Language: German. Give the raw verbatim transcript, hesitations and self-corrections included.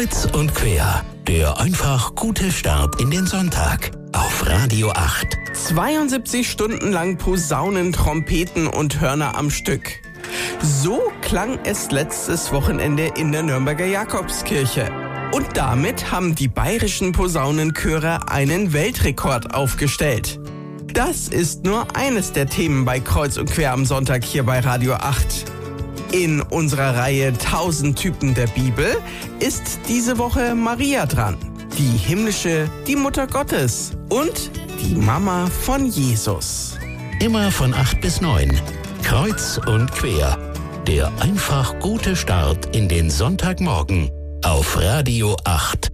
Kreuz und quer, der einfach gute Start in den Sonntag auf Radio acht. zweiundsiebzig Stunden lang Posaunen, Trompeten und Hörner am Stück. So klang es letztes Wochenende in der Nürnberger Jakobskirche. Und damit haben die bayerischen Posaunenchöre einen Weltrekord aufgestellt. Das ist nur eines der Themen bei Kreuz und Quer am Sonntag hier bei Radio acht. In unserer Reihe tausend Typen der Bibel ist diese Woche Maria dran. Die himmlische, die Mutter Gottes und die Mama von Jesus. Immer von acht bis neun. Kreuz und quer. Der einfach gute Start in den Sonntagmorgen auf Radio acht.